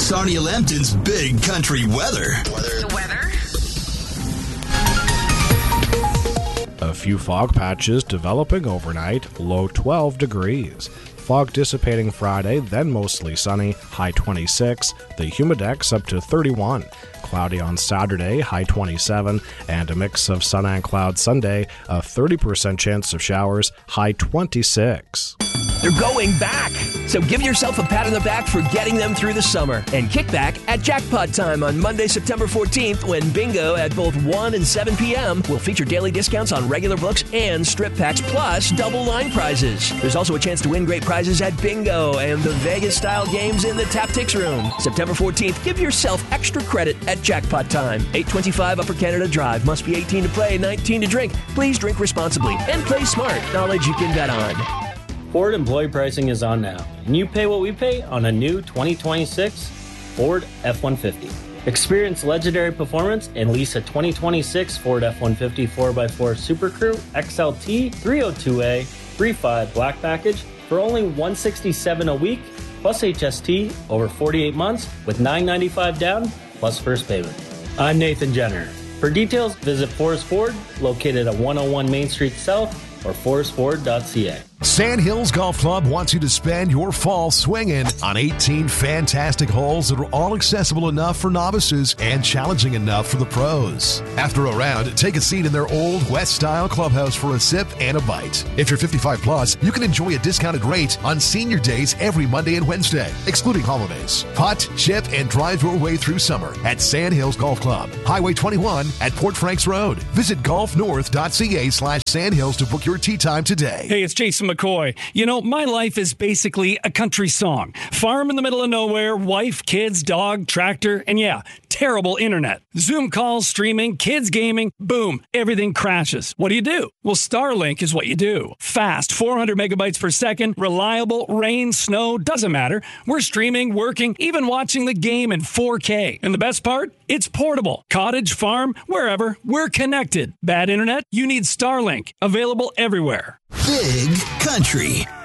Sarnia Lambton's Big Country Weather. The weather. A few fog patches developing overnight, low 12 degrees. Fog dissipating Friday, then mostly sunny, high 26. The humidex up to 31. Cloudy on Saturday, high 27. And a mix of sun and cloud Sunday, a 30% chance of showers, high 26. They're going back, so give yourself a pat on the back for getting them through the summer. And kick back at Jackpot Time on Monday, September 14th, when Bingo at both 1 and 7 p.m. will feature daily discounts on regular books and strip packs, plus double line prizes. There's also a chance to win great prizes at Bingo and the Vegas-style games in the Tap-Tix room. September 14th, give yourself extra credit at Jackpot Time. 825 Upper Canada Drive. Must be 18 to play, 19 to drink. Please drink responsibly and play smart. Knowledge you can bet on. Ford employee pricing is on now, and you pay what we pay on a new 2026 Ford F-150. Experience legendary performance and lease a 2026 Ford F-150 4x4 Super Crew XLT 302A 3.5 Black Package for only $167 a week, plus HST over 48 months with $995 down, plus first payment. I'm Nathan Jenner. For details, visit Forest Ford, located at 101 Main Street South, or forestford.ca. Sandhills Golf Club wants you to spend your fall swinging on 18 fantastic holes that are all accessible enough for novices and challenging enough for the pros. After a round, take a seat in their old West-style clubhouse for a sip and a bite. If you're 55 plus, you can enjoy a discounted rate on senior days every Monday and Wednesday, excluding holidays. Putt, chip, and drive your way through summer at Sandhills Golf Club, Highway 21 at Port Franks Road. Visit golfnorth.ca/Sandhills to book your tee time today. Hey, it's Jason McCoy. You know, my life is basically a country song. Farm in the middle of nowhere, wife, kids, dog, tractor, and yeah, terrible internet. Zoom calls, streaming, kids gaming, boom, everything crashes. What do? Well, Starlink is what you do. Fast, 400 megabytes per second, reliable, rain, snow, doesn't matter. We're streaming, working, even watching the game in 4K. And the best part? It's portable. Cottage, farm, wherever, we're connected. Bad internet? You need Starlink. Available everywhere. Big Country.